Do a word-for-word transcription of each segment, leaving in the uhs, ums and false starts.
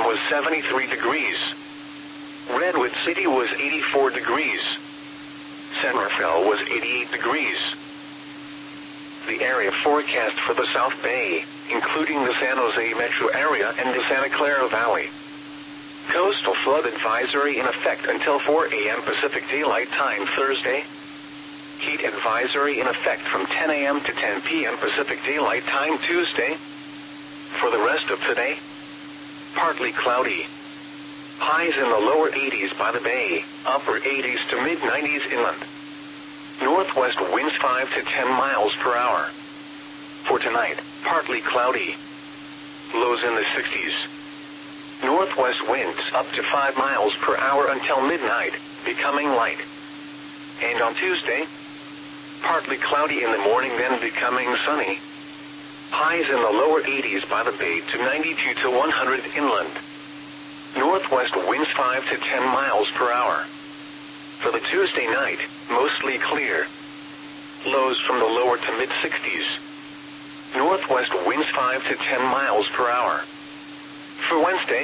was seventy-three degrees. Redwood City was eighty-four degrees. San Rafael was eighty-eight degrees. The area forecast for the South Bay, including the San Jose metro area and the Santa Clara Valley. Coastal flood advisory in effect until four A M Pacific Daylight Time Thursday. Heat advisory in effect from ten A M to ten P M Pacific Daylight Time Tuesday. For the rest of today, partly cloudy. Highs in the lower eighties by the bay, upper eighties to mid nineties inland. Northwest winds five to ten miles per hour. For tonight, partly cloudy. Lows in the sixties. Northwest winds up to five miles per hour until midnight, becoming light. And on Tuesday, partly cloudy in the morning, then becoming sunny. Highs in the lower eighties by the bay to ninety-two to one hundred inland. Northwest winds five to ten miles per hour. For the Tuesday night, mostly clear. Lows from the lower to mid sixties. Northwest winds five to ten miles per hour. For Wednesday,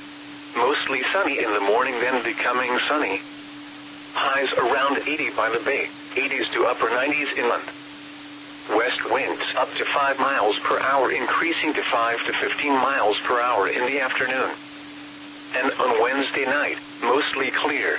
mostly sunny in the morning, then becoming sunny. Highs around eighty by the bay, eighties to upper nineties inland. West winds up to five miles per hour, increasing to five to fifteen miles per hour in the afternoon. And on Wednesday night, mostly clear.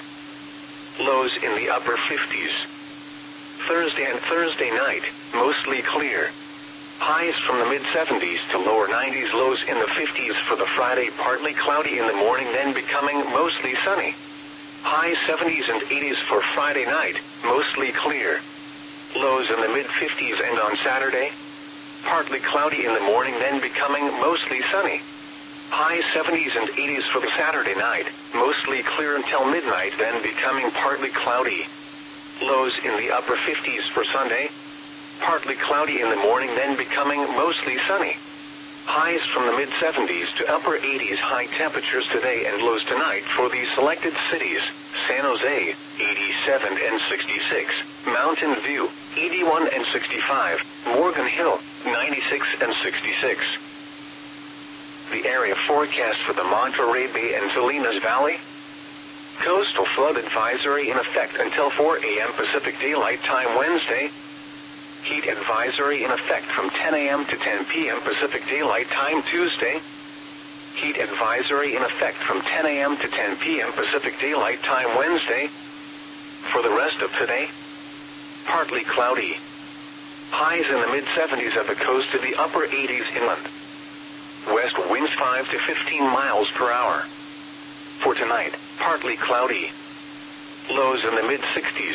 Lows in the upper fifties. Thursday and Thursday night, mostly clear. Highs from the mid seventies to lower nineties, lows in the fifties for the Friday, partly cloudy in the morning, then becoming mostly sunny. High seventies and eighties for Friday night, mostly clear. Lows in the mid fifties, and on Saturday, partly cloudy in the morning, then becoming mostly sunny. High seventies and eighties for the Saturday night, mostly clear until midnight, then becoming partly cloudy. Lows in the upper fifties for Sunday. Partly cloudy in the morning, then becoming mostly sunny. Highs from the mid seventies to upper eighties, high temperatures today and lows tonight for the selected cities: San Jose, eighty-seven and sixty-six, Mountain View, eighty-one and sixty-five, Morgan Hill, ninety-six and sixty-six. The area forecast for the Monterey Bay and Salinas Valley. Coastal flood advisory in effect until four A M Pacific Daylight Time Wednesday. Heat advisory in effect from ten A M to ten P M Pacific Daylight Time Tuesday. Heat advisory in effect from ten A M to ten P M Pacific Daylight Time Wednesday. For the rest of today, partly cloudy. Highs in the mid seventies at the coast to the upper eighties inland. West winds five to fifteen miles per hour. For tonight, partly cloudy. Lows in the mid sixties.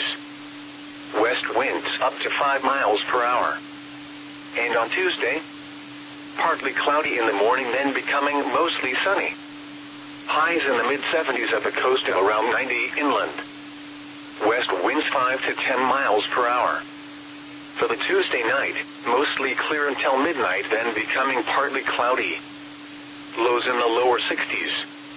West winds up to five miles per hour. And on Tuesday, partly cloudy in the morning, then becoming mostly sunny. Highs in the mid seventies at the coast and around ninety inland. West winds five to ten miles per hour. For the Tuesday night, mostly clear until midnight, then becoming partly cloudy. Lows in the lower sixties.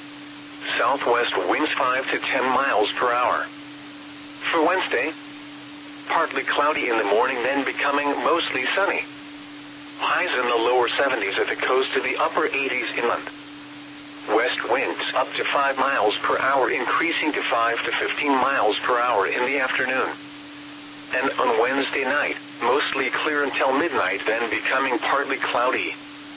Southwest winds five to ten miles per hour. For Wednesday, partly cloudy in the morning, then becoming mostly sunny. Highs in the lower seventies at the coast to the upper eighties inland. West winds up to five miles per hour, increasing to five to fifteen miles per hour in the afternoon. And on Wednesday night, mostly clear until midnight, then becoming partly cloudy.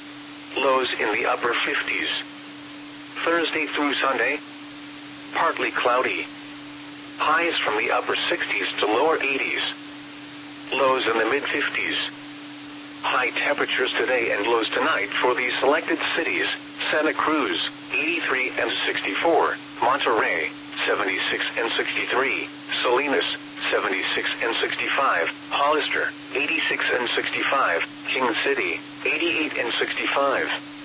Lows in the upper fifties. Thursday through Sunday, partly cloudy. Highs from the upper sixties to lower eighties. Lows in the mid fifties. High temperatures today and lows tonight for the selected cities: Santa Cruz, eighty-three and sixty-four, Monterey, seventy-six and sixty-three, Salinas, seventy-six and sixty-five, Hollister, eighty-six and sixty-five, King City, eighty-eight and sixty-five.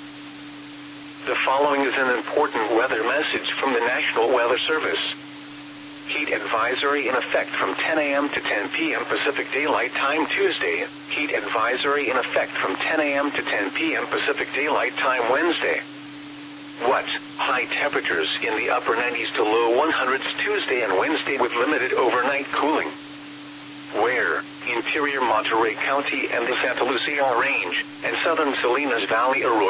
The following is an important weather message from the National Weather Service. Heat advisory in effect from ten A M to ten P M Pacific Daylight Time Tuesday. Heat advisory in effect from ten A M to ten P M Pacific Daylight Time Wednesday. What? High temperatures in the upper nineties to low hundreds Tuesday and Wednesday with limited overnight cooling. Where? Interior Monterey County and the Santa Lucia Range, and southern Salinas Valley Arroyo.